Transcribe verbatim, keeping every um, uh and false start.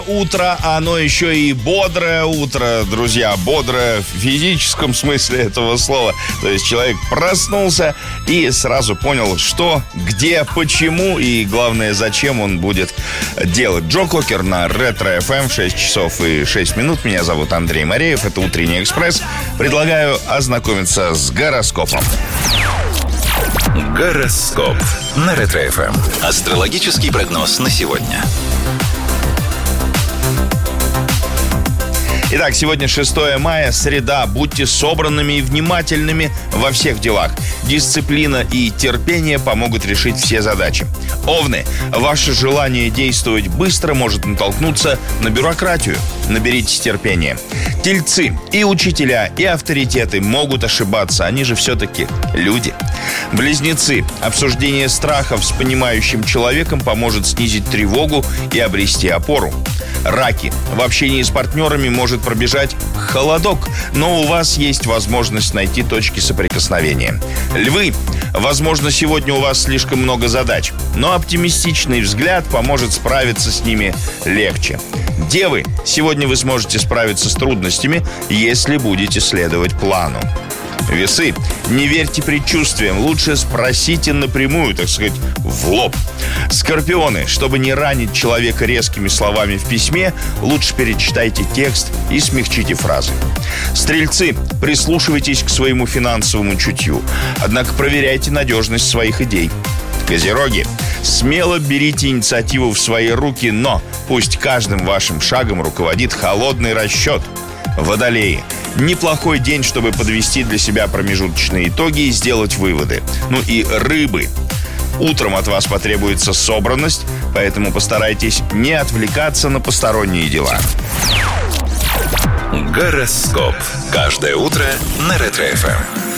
Утро, оно еще и бодрое утро, друзья, бодрое в физическом смысле этого слова. То есть человек проснулся и сразу понял, что, где, почему и, главное, зачем он будет делать. Джо Кокер на Ретро-эф эм, шесть часов и шесть минут. Меня зовут Андрей Мореев, это «Утренний экспресс». Предлагаю ознакомиться с гороскопом. Гороскоп на Ретро-эф эм. Астрологический прогноз на сегодня. Итак, сегодня шестое мая, среда. Будьте собранными и внимательными во всех делах. Дисциплина и терпение помогут решить все задачи. Овны, ваше желание действовать быстро может натолкнуться на бюрократию. Наберитесь терпения. Тельцы, и учителя, и авторитеты могут ошибаться. Они же все-таки люди. Близнецы, обсуждение страхов с понимающим человеком поможет снизить тревогу и обрести опору. Раки, в общении с партнерами может пробежать холодок, но у вас есть возможность найти точки соприкосновения. Львы, возможно, сегодня у вас слишком много задач, но оптимистичный взгляд поможет справиться с ними легче. Девы, сегодня вы сможете справиться с трудностями, если будете следовать плану. Весы, не верьте предчувствиям, лучше спросите напрямую, так сказать, в лоб. Скорпионы, чтобы не ранить человека резкими словами в письме, лучше перечитайте текст и смягчите фразы. Стрельцы, прислушивайтесь к своему финансовому чутью, однако проверяйте надежность своих идей. Козероги, смело берите инициативу в свои руки, но пусть каждым вашим шагом руководит холодный расчет. Водолеи, неплохой день, чтобы подвести для себя промежуточные итоги и сделать выводы. Ну и рыбы. Утром от вас потребуется собранность, поэтому постарайтесь не отвлекаться на посторонние дела. Гороскоп. Каждое утро на Ретро-эф эм.